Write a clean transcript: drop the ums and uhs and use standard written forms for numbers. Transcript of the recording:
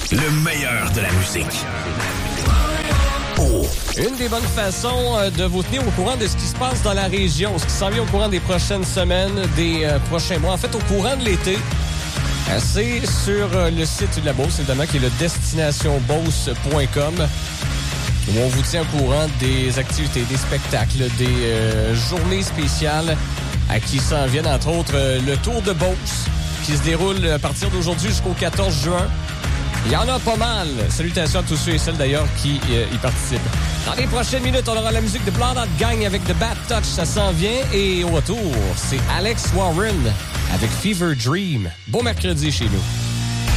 Le meilleur de la musique. Une des bonnes façons de vous tenir au courant de ce qui se passe dans la région, ce qui s'en vient au courant des prochaines semaines, des prochains mois, en fait au courant de l'été, c'est sur le site de la Beauce, évidemment, qui est le destinationbeauce.com, où on vous tient au courant des activités, des spectacles, des journées spéciales à qui s'en viennent, entre autres le Tour de Beauce, qui se déroule à partir d'aujourd'hui jusqu'au 14 juin. Il y en a pas mal. Salutations à tous ceux et celles d'ailleurs qui y participent. Dans les prochaines minutes, on aura la musique de Blood Out Gang avec The Bad Touch, ça s'en vient. Et au retour, c'est Alex Warren avec Fever Dream. Bon mercredi chez nous.